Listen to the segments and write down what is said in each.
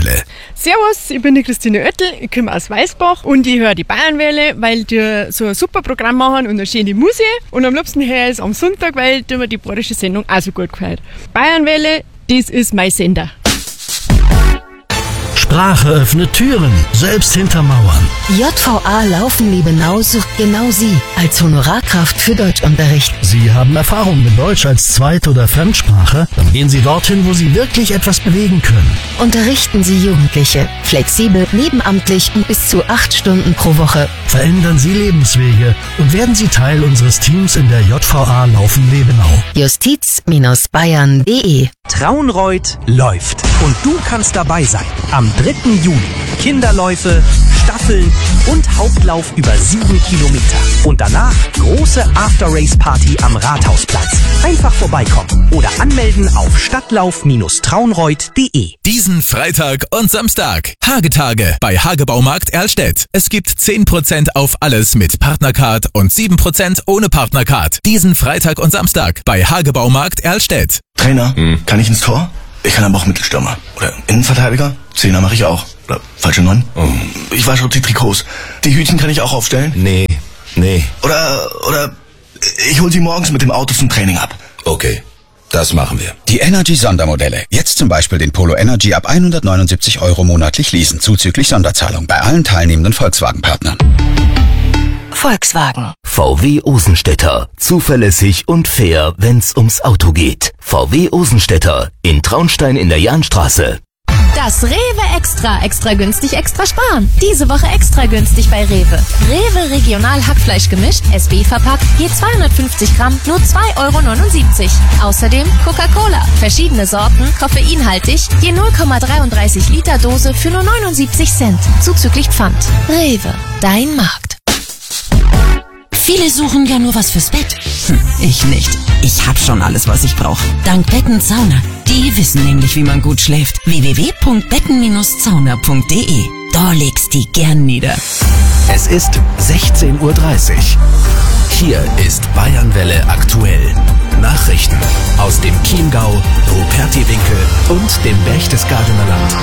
Bayernwelle. Servus, ich bin die Christine Oettel, ich komme aus Weißbach und ich höre die Bayernwelle, weil die so ein super Programm machen und eine schöne Musik. Und am liebsten höre ich es am Sonntag, weil mir die bayerische Sendung auch so gut gefällt. Bayernwelle, das ist mein Sender. Sprache öffnet Türen, selbst hinter Mauern. JVA Laufen-Liebenau sucht genau Sie als Honorarkraft für Deutschunterricht. Sie haben Erfahrung mit Deutsch als Zweit- oder Fremdsprache? Dann gehen Sie dorthin, wo Sie wirklich etwas bewegen können. Unterrichten Sie Jugendliche. Flexibel, nebenamtlich und bis zu 8 Stunden pro Woche. Verändern Sie Lebenswege und werden Sie Teil unseres Teams in der JVA Laufen-Liebenau. Justiz-bayern.de Traunreut läuft und du kannst dabei sein. Am 3. Juli. Kinderläufe, Staffeln und Hauptlauf über 7 Kilometer. Und danach große After-Race-Party am Rathausplatz. Einfach vorbeikommen oder anmelden auf stadtlauf-traunreut.de. Diesen Freitag und Samstag. Hagetage bei Hagebaumarkt Erlstedt. Es gibt 10% auf alles mit Partnercard und 7% ohne Partnercard. Diesen Freitag und Samstag bei Hagebaumarkt Erlstedt. Trainer, kann ich ins Tor? Ich kann aber auch Mittelstürmer. Oder Innenverteidiger? Zehner mache ich auch. Oder falsche 9. Ich wasche auch die Trikots. Die Hütchen kann ich auch aufstellen? Nee. Oder ich hol sie morgens mit dem Auto zum Training ab. Okay, das machen wir. Die Energy-Sondermodelle. Jetzt zum Beispiel den Polo Energy ab 179 € monatlich leasen, zuzüglich Sonderzahlung bei allen teilnehmenden Volkswagen-Partnern. Volkswagen. VW Osenstädter. Zuverlässig und fair, wenn's ums Auto geht. VW Osenstädter in Traunstein in der Jahnstraße. Das Rewe Extra. Extra günstig, extra sparen. Diese Woche extra günstig bei Rewe. Rewe Regional Hackfleisch gemischt, SB verpackt, je 250 Gramm, nur 2,79 €. Außerdem Coca-Cola. Verschiedene Sorten, koffeinhaltig, je 0,33 Liter Dose für nur 79 Cent. Zuzüglich Pfand. Rewe, dein Markt. Viele suchen ja nur was fürs Bett. Ich nicht. Ich hab schon alles, was ich brauche. Dank Betten-Sauna. Die wissen nämlich, wie man gut schläft. www.betten-zauner.de. Da legst die gern nieder. Es ist 16:30 Uhr. Hier ist Bayernwelle aktuell. Nachrichten aus dem Chiemgau, Rupertiwinkel und dem Berchtesgadener Land.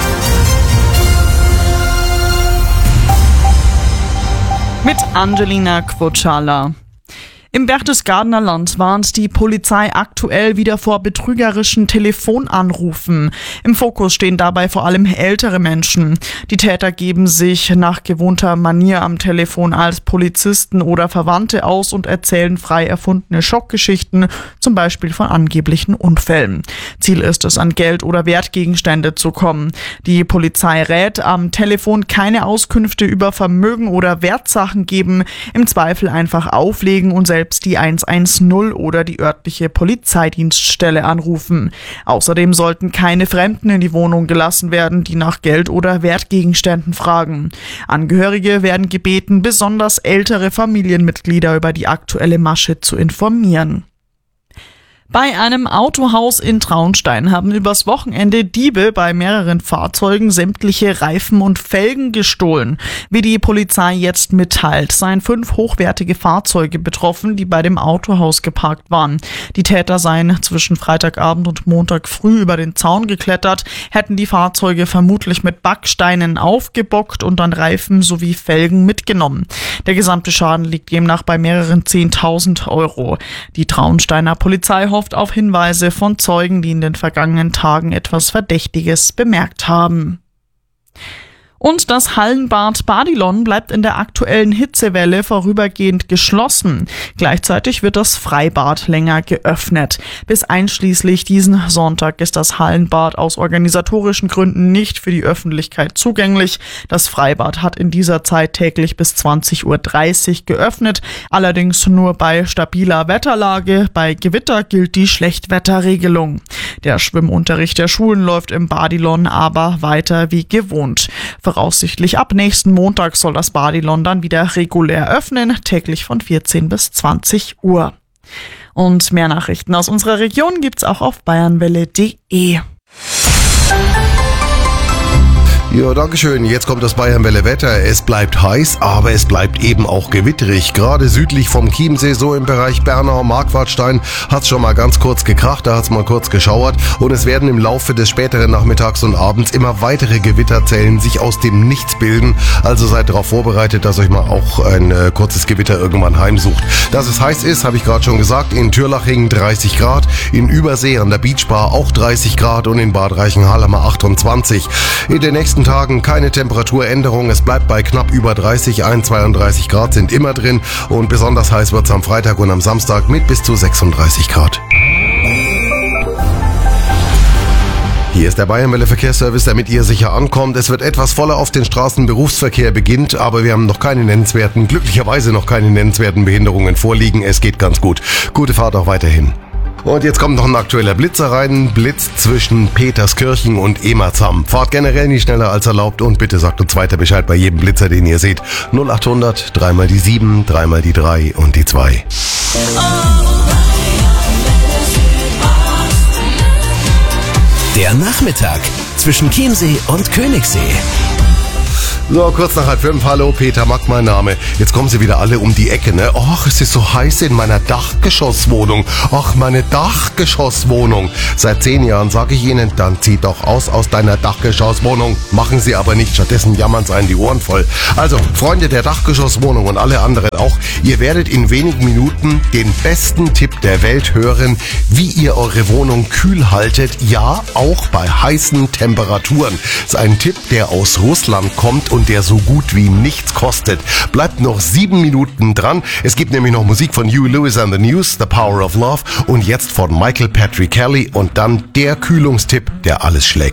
Mit Angelina Quotschala. Im Berchtesgadener Land warnt die Polizei aktuell wieder vor betrügerischen Telefonanrufen. Im Fokus stehen dabei vor allem ältere Menschen. Die Täter geben sich nach gewohnter Manier am Telefon als Polizisten oder Verwandte aus und erzählen frei erfundene Schockgeschichten, zum Beispiel von angeblichen Unfällen. Ziel ist es, an Geld oder Wertgegenstände zu kommen. Die Polizei rät, am Telefon keine Auskünfte über Vermögen oder Wertsachen geben, im Zweifel einfach auflegen und selbst die 110 oder die örtliche Polizeidienststelle anrufen. Außerdem sollten keine Fremden in die Wohnung gelassen werden, die nach Geld oder Wertgegenständen fragen. Angehörige werden gebeten, besonders ältere Familienmitglieder über die aktuelle Masche zu informieren. Bei einem Autohaus in Traunstein haben übers Wochenende Diebe bei mehreren Fahrzeugen sämtliche Reifen und Felgen gestohlen. Wie die Polizei jetzt mitteilt, seien 5 hochwertige Fahrzeuge betroffen, die bei dem Autohaus geparkt waren. Die Täter seien zwischen Freitagabend und Montag früh über den Zaun geklettert, hätten die Fahrzeuge vermutlich mit Backsteinen aufgebockt und dann Reifen sowie Felgen mitgenommen. Der gesamte Schaden liegt demnach bei mehreren 10.000 €. Die Traunsteiner Polizei hofft auf Hinweise von Zeugen, die in den vergangenen Tagen etwas Verdächtiges bemerkt haben. Und das Hallenbad Badilon bleibt in der aktuellen Hitzewelle vorübergehend geschlossen. Gleichzeitig wird das Freibad länger geöffnet. Bis einschließlich diesen Sonntag ist das Hallenbad aus organisatorischen Gründen nicht für die Öffentlichkeit zugänglich. Das Freibad hat in dieser Zeit täglich bis 20:30 Uhr geöffnet, allerdings nur bei stabiler Wetterlage. Bei Gewitter gilt die Schlechtwetterregelung. Der Schwimmunterricht der Schulen läuft im Badilon aber weiter wie gewohnt. Voraussichtlich ab nächsten Montag soll das Badilon dann wieder regulär öffnen, täglich von 14 bis 20 Uhr. Und mehr Nachrichten aus unserer Region gibt's auch auf bayernwelle.de. Ja, dankeschön. Jetzt kommt das Bayernwelle-Wetter. Es bleibt heiß, aber es bleibt eben auch gewitterig. Gerade südlich vom Chiemsee, so im Bereich Bernau, Marquardstein, hat's schon mal ganz kurz gekracht, da hat's mal kurz geschauert. Und es werden im Laufe des späteren Nachmittags und Abends immer weitere Gewitterzellen sich aus dem Nichts bilden. Also seid darauf vorbereitet, dass euch mal auch ein kurzes Gewitter irgendwann heimsucht. Dass es heiß ist, habe ich gerade schon gesagt. In Türlaching 30 Grad, in Übersee an der Beachbar auch 30 Grad und in Bad Reichenhall haben wir 28. In den nächsten Tagen keine Temperaturänderung. Es bleibt bei knapp über 30, 32 Grad sind immer drin und besonders heiß wird es am Freitag und am Samstag mit bis zu 36 Grad. Hier ist der Bayernwelle Verkehrsservice, der mit ihr sicher ankommt. Es wird etwas voller auf den Straßen, Berufsverkehr beginnt, aber wir haben glücklicherweise noch keine nennenswerten Behinderungen vorliegen. Es geht ganz gut. Gute Fahrt auch weiterhin. Und jetzt kommt noch ein aktueller Blitzer rein. Blitz zwischen Peterskirchen und Emerzam. Fahrt generell nicht schneller als erlaubt und bitte sagt uns weiter Bescheid bei jedem Blitzer, den ihr seht. 0800 3 mal die 7, 3 mal die 3 und die 2. Der Nachmittag zwischen Chiemsee und Königssee. So, kurz nach 5. Hallo, Peter Mack, mein Name. Jetzt kommen sie wieder alle um die Ecke, ne? Och, es ist so heiß in meiner Dachgeschosswohnung. Ach, meine Dachgeschosswohnung. Seit 10 Jahren sage ich Ihnen, dann zieh doch aus deiner Dachgeschosswohnung. Machen Sie aber nicht, stattdessen jammern's einen die Ohren voll. Also, Freunde der Dachgeschosswohnung und alle anderen auch, ihr werdet in wenigen Minuten den besten Tipp der Welt hören, wie ihr eure Wohnung kühl haltet. Ja, auch bei heißen Temperaturen. Das ist ein Tipp, der aus Russland kommt und der so gut wie nichts kostet. Bleibt noch 7 Minuten dran. Es gibt nämlich noch Musik von Huey Lewis and the News, The Power of Love und jetzt von Michael Patrick Kelly und dann der Kühlungstipp, der alles schlägt.